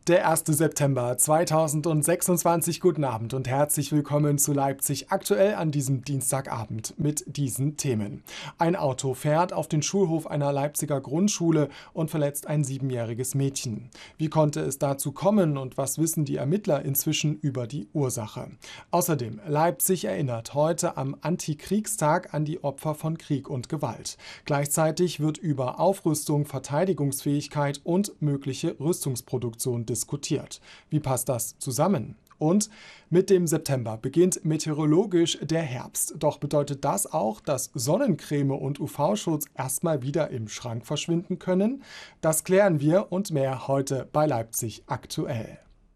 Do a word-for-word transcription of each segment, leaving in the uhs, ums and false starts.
Der erste September zweitausendsechsundzwanzig. Guten Abend und herzlich willkommen zu Leipzig aktuell an diesem Dienstagabend mit diesen Themen. Ein Auto fährt auf den Schulhof einer Leipziger Grundschule und verletzt ein siebenjähriges Mädchen. Wie konnte es dazu kommen und was wissen die Ermittler inzwischen über die Ursache? Außerdem, Leipzig erinnert heute am Antikriegstag an die Opfer von Krieg und Gewalt. Gleichzeitig wird über Aufrüstung, Verteidigungsfähigkeit und mögliche Rüstungsproduktion diskutiert. Wie passt das zusammen? Und mit dem September beginnt meteorologisch der Herbst. Doch bedeutet das auch, dass Sonnencreme und U V-Schutz erstmal wieder im Schrank verschwinden können? Das klären wir und mehr heute bei Leipzig aktuell.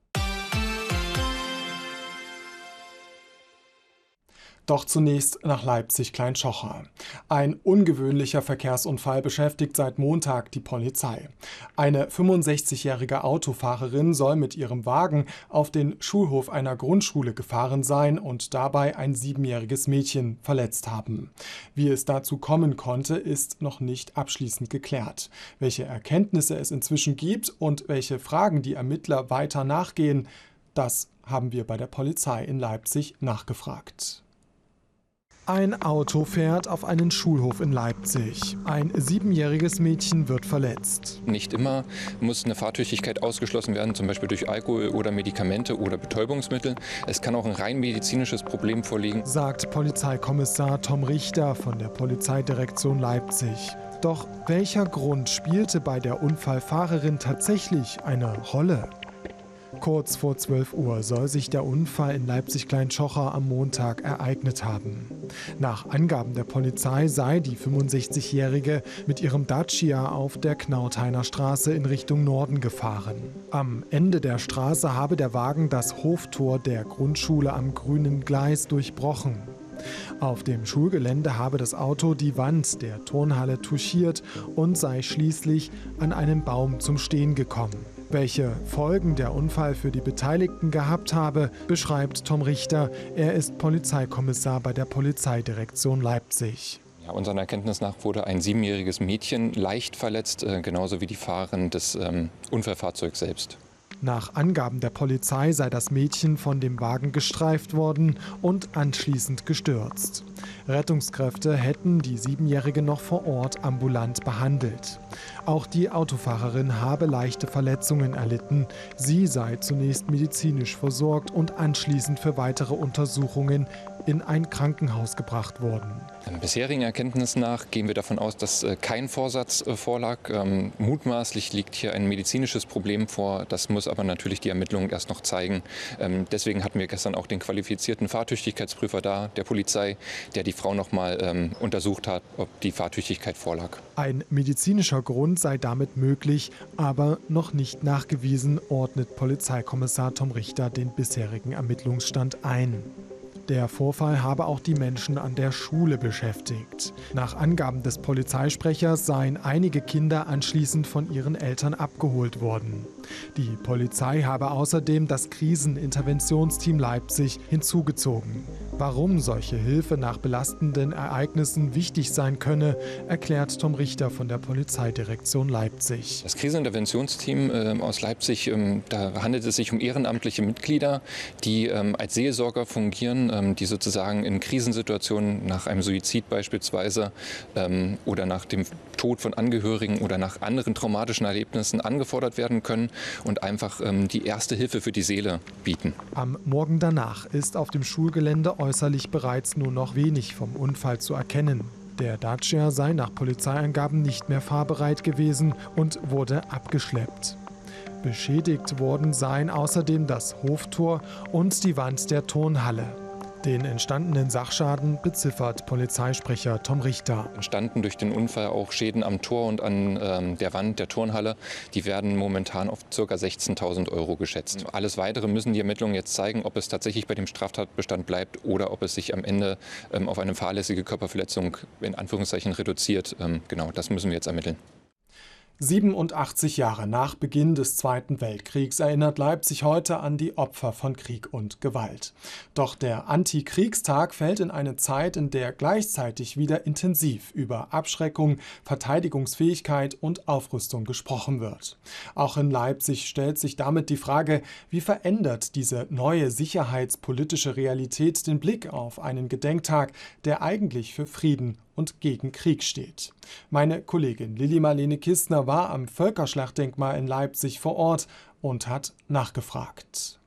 Doch zunächst nach Leipzig-Klein-Schocher. Ein ungewöhnlicher Verkehrsunfall beschäftigt seit Montag die Polizei. Eine fünfundsechzigjährige Autofahrerin soll mit ihrem Wagen auf den Schulhof einer Grundschule gefahren sein und dabei ein siebenjähriges Mädchen verletzt haben. Wie es dazu kommen konnte, ist noch nicht abschließend geklärt. Welche Erkenntnisse es inzwischen gibt und welche Fragen die Ermittler weiter nachgehen, das haben wir bei der Polizei in Leipzig nachgefragt. Ein Auto fährt auf einen Schulhof in Leipzig. Ein siebenjähriges Mädchen wird verletzt. Nicht immer muss eine Fahrtüchtigkeit ausgeschlossen werden, zum Beispiel durch Alkohol oder Medikamente oder Betäubungsmittel. Es kann auch ein rein medizinisches Problem vorliegen, sagt Polizeikommissar Tom Richter von der Polizeidirektion Leipzig. Doch welcher Grund spielte bei der Unfallfahrerin tatsächlich eine Rolle? Kurz vor zwölf Uhr soll sich der Unfall in Leipzig-Klein-Schocher am Montag ereignet haben. Nach Angaben der Polizei sei die fünfundsechzigjährige mit ihrem Dacia auf der Knauthainer Straße in Richtung Norden gefahren. Am Ende der Straße habe der Wagen das Hoftor der Grundschule am grünen Gleis durchbrochen. Auf dem Schulgelände habe das Auto die Wand der Turnhalle touchiert und sei schließlich an einen Baum zum Stehen gekommen. Welche Folgen der Unfall für die Beteiligten gehabt habe, beschreibt Tom Richter. Er ist Polizeikommissar bei der Polizeidirektion Leipzig. Ja, unseren Erkenntnis nach wurde ein siebenjähriges Mädchen leicht verletzt, äh, genauso wie die Fahrerin des ähm, Unfallfahrzeugs selbst. Nach Angaben der Polizei sei das Mädchen von dem Wagen gestreift worden und anschließend gestürzt. Rettungskräfte hätten die Siebenjährige noch vor Ort ambulant behandelt. Auch die Autofahrerin habe leichte Verletzungen erlitten. Sie sei zunächst medizinisch versorgt und anschließend für weitere Untersuchungen in ein Krankenhaus gebracht worden. Bisherigen Erkenntnissen nach gehen wir davon aus, dass äh, kein Vorsatz äh, vorlag. Ähm, mutmaßlich liegt hier ein medizinisches Problem vor. Das muss aber natürlich die Ermittlungen erst noch zeigen. Ähm, deswegen hatten wir gestern auch den qualifizierten Fahrtüchtigkeitsprüfer da, der Polizei, der die Frau noch mal ähm, untersucht hat, ob die Fahrtüchtigkeit vorlag. Ein medizinischer Grund sei damit möglich, aber noch nicht nachgewiesen, ordnet Polizeikommissar Tom Richter den bisherigen Ermittlungsstand ein. Der Vorfall habe auch die Menschen an der Schule beschäftigt. Nach Angaben des Polizeisprechers seien einige Kinder anschließend von ihren Eltern abgeholt worden. Die Polizei habe außerdem das Kriseninterventionsteam Leipzig hinzugezogen. Warum solche Hilfe nach belastenden Ereignissen wichtig sein könne, erklärt Tom Richter von der Polizeidirektion Leipzig. Das Kriseninterventionsteam äh, aus Leipzig, ähm, da handelt es sich um ehrenamtliche Mitglieder, die ähm, als Seelsorger fungieren, ähm, die sozusagen in Krisensituationen nach einem Suizid beispielsweise ähm, oder nach dem Tod von Angehörigen oder nach anderen traumatischen Erlebnissen angefordert werden können und einfach ähm, die erste Hilfe für die Seele bieten. Am Morgen danach ist auf dem Schulgelände äußerlich bereits nur noch wenig vom Unfall zu erkennen. Der Dacia sei nach Polizeiangaben nicht mehr fahrbereit gewesen und wurde abgeschleppt. Beschädigt worden seien außerdem das Hoftor und die Wand der Turnhalle. Den entstandenen Sachschaden beziffert Polizeisprecher Tom Richter. Entstanden durch den Unfall auch Schäden am Tor und an ähm, der Wand der Turnhalle. Die werden momentan auf ca. sechzehntausend Euro geschätzt. Alles Weitere müssen die Ermittlungen jetzt zeigen, ob es tatsächlich bei dem Straftatbestand bleibt oder ob es sich am Ende ähm, auf eine fahrlässige Körperverletzung in Anführungszeichen reduziert. Ähm, genau, das müssen wir jetzt ermitteln. siebenundachtzig Jahre nach Beginn des Zweiten Weltkriegs erinnert Leipzig heute an die Opfer von Krieg und Gewalt. Doch der Antikriegstag fällt in eine Zeit, in der gleichzeitig wieder intensiv über Abschreckung, Verteidigungsfähigkeit und Aufrüstung gesprochen wird. Auch in Leipzig stellt sich damit die Frage, wie verändert diese neue sicherheitspolitische Realität den Blick auf einen Gedenktag, der eigentlich für Frieden und gegen Krieg steht. Meine Kollegin Lilly Marlene Kistner war am Völkerschlachtdenkmal in Leipzig vor Ort und hat nachgefragt.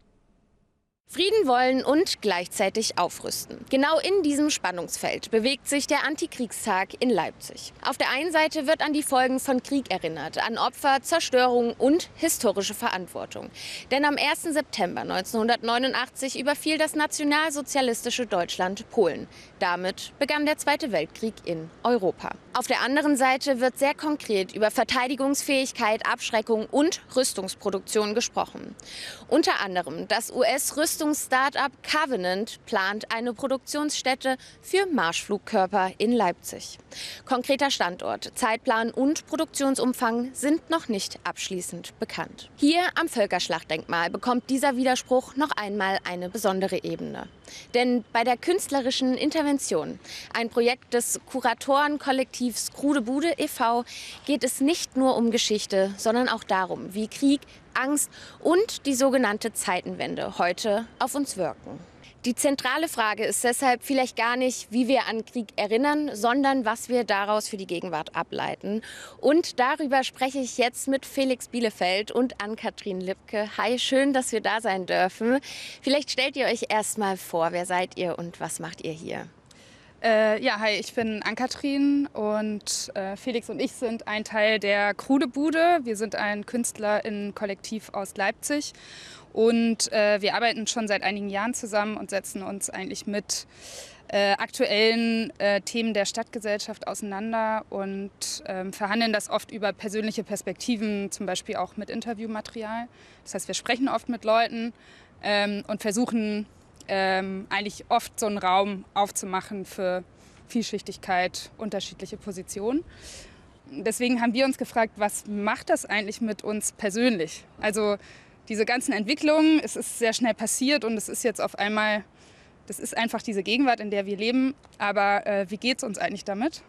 Frieden wollen und gleichzeitig aufrüsten. Genau in diesem Spannungsfeld bewegt sich der Antikriegstag in Leipzig. Auf der einen Seite wird an die Folgen von Krieg erinnert, an Opfer, Zerstörung und historische Verantwortung. Denn am ersten September neunzehnhundertneunundachtzig überfiel das nationalsozialistische Deutschland Polen. Damit begann der Zweite Weltkrieg in Europa. Auf der anderen Seite wird sehr konkret über Verteidigungsfähigkeit, Abschreckung und Rüstungsproduktion gesprochen. Unter anderem das U S-Rüstungs-Startup Covenant plant eine Produktionsstätte für Marschflugkörper in Leipzig. Konkreter Standort, Zeitplan und Produktionsumfang sind noch nicht abschließend bekannt. Hier am Völkerschlachtdenkmal bekommt dieser Widerspruch noch einmal eine besondere Ebene. Denn bei der künstlerischen Intervention, ein Projekt des Kuratorenkollektivs Krude Bude e V, geht es nicht nur um Geschichte, sondern auch darum, wie Krieg, Angst und die sogenannte Zeitenwende heute auf uns wirken. Die zentrale Frage ist deshalb vielleicht gar nicht, wie wir an Krieg erinnern, sondern was wir daraus für die Gegenwart ableiten. Und darüber spreche ich jetzt mit Felix Bielefeld und Ann-Kathrin Lipke. Hi, schön, dass wir da sein dürfen. Vielleicht stellt ihr euch erst mal vor, wer seid ihr und was macht ihr hier? Äh, ja, hi, ich bin Ann-Kathrin und äh, Felix und ich sind ein Teil der Krude Bude. Wir sind ein KünstlerInnen-Kollektiv aus Leipzig und äh, wir arbeiten schon seit einigen Jahren zusammen und setzen uns eigentlich mit äh, aktuellen äh, Themen der Stadtgesellschaft auseinander und äh, verhandeln das oft über persönliche Perspektiven, zum Beispiel auch mit Interviewmaterial. Das heißt, wir sprechen oft mit Leuten ähm, und versuchen Ähm, eigentlich oft so einen Raum aufzumachen für Vielschichtigkeit, unterschiedliche Positionen. Deswegen haben wir uns gefragt, was macht das eigentlich mit uns persönlich? Also diese ganzen Entwicklungen, es ist sehr schnell passiert und es ist jetzt auf einmal, das ist einfach diese Gegenwart, in der wir leben. Aber äh, wie geht es uns eigentlich damit?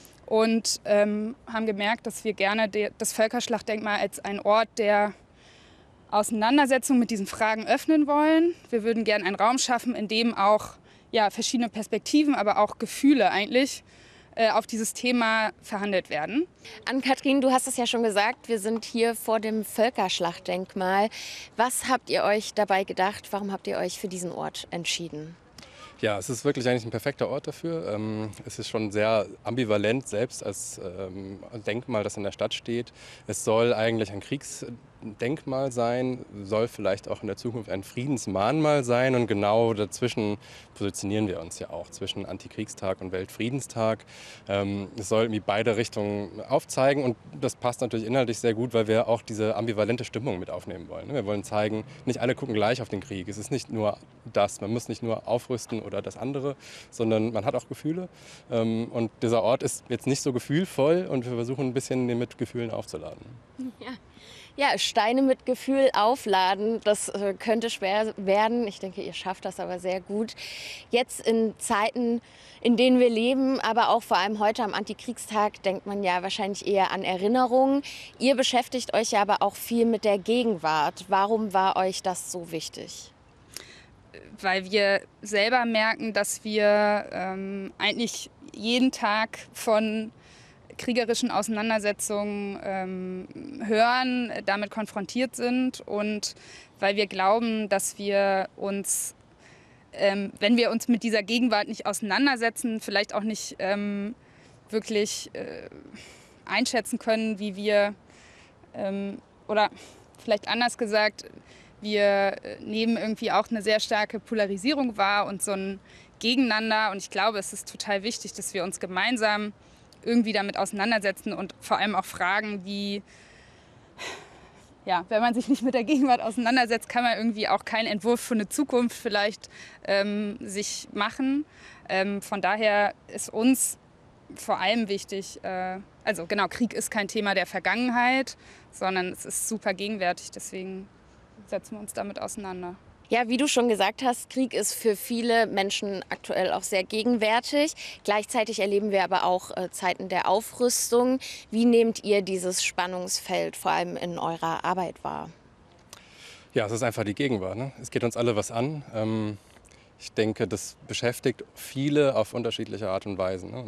Und ähm, haben gemerkt, dass wir gerne de- das Völkerschlachtdenkmal als einen Ort der Auseinandersetzung mit diesen Fragen öffnen wollen. Wir würden gerne einen Raum schaffen, in dem auch ja, verschiedene Perspektiven, aber auch Gefühle eigentlich äh, auf dieses Thema verhandelt werden. Ann-Kathrin, du hast es ja schon gesagt, wir sind hier vor dem Völkerschlachtdenkmal. Was habt ihr euch dabei gedacht? Warum habt ihr euch für diesen Ort entschieden? Ja, es ist wirklich eigentlich ein perfekter Ort dafür. Ähm, es ist schon sehr ambivalent selbst als ähm, Denkmal, das in der Stadt steht. Es soll eigentlich ein Kriegsdenkmal sein, soll vielleicht auch in der Zukunft ein Friedensmahnmal sein und genau dazwischen positionieren wir uns ja auch, zwischen Antikriegstag und Weltfriedenstag. Ähm, es soll irgendwie beide Richtungen aufzeigen und das passt natürlich inhaltlich sehr gut, weil wir auch diese ambivalente Stimmung mit aufnehmen wollen. Wir wollen zeigen, nicht alle gucken gleich auf den Krieg. Es ist nicht nur das, man muss nicht nur aufrüsten oder das andere, sondern man hat auch Gefühle. Und dieser Ort ist jetzt nicht so gefühlvoll und wir versuchen ein bisschen den mit Gefühlen aufzuladen. Ja. Ja, Steine mit Gefühl aufladen, das äh, könnte schwer werden. Ich denke, ihr schafft das aber sehr gut. Jetzt in Zeiten, in denen wir leben, aber auch vor allem heute am Antikriegstag, denkt man ja wahrscheinlich eher an Erinnerungen. Ihr beschäftigt euch ja aber auch viel mit der Gegenwart. Warum war euch das so wichtig? Weil wir selber merken, dass wir ähm, eigentlich jeden Tag von kriegerischen Auseinandersetzungen ähm, hören, damit konfrontiert sind und weil wir glauben, dass wir uns, ähm, wenn wir uns mit dieser Gegenwart nicht auseinandersetzen, vielleicht auch nicht ähm, wirklich äh, einschätzen können, wie wir, ähm, oder vielleicht anders gesagt, wir nehmen irgendwie auch eine sehr starke Polarisierung wahr und so ein Gegeneinander und ich glaube, es ist total wichtig, dass wir uns gemeinsam irgendwie damit auseinandersetzen und vor allem auch fragen, wie, ja, wenn man sich nicht mit der Gegenwart auseinandersetzt, kann man irgendwie auch keinen Entwurf für eine Zukunft vielleicht ähm, sich machen. Ähm, von daher ist uns vor allem wichtig, äh, also genau, Krieg ist kein Thema der Vergangenheit, sondern es ist super gegenwärtig, deswegen setzen wir uns damit auseinander. Ja, wie du schon gesagt hast, Krieg ist für viele Menschen aktuell auch sehr gegenwärtig. Gleichzeitig erleben wir aber auch äh, Zeiten der Aufrüstung. Wie nehmt ihr dieses Spannungsfeld vor allem in eurer Arbeit wahr? Ja, es ist einfach die Gegenwart. Ne? Es geht uns alle was an. Ähm, ich denke, das beschäftigt viele auf unterschiedliche Art und Weise. Ne?